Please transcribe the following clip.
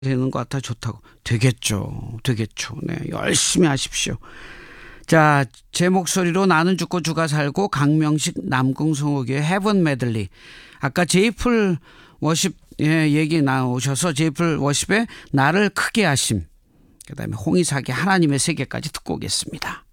되는 것 같아 좋다고. 되겠죠. 되겠죠. 네, 열심히 하십시오. 자, 제 목소리로 나는 죽고 주가 살고 강명식 남궁성옥의 헤븐 메들리. 아까 제이풀 워십 얘기 나오셔서 제이풀 워십의 나를 크게 하심. 그다음에 홍의사기 하나님의 세계까지 듣고 오겠습니다.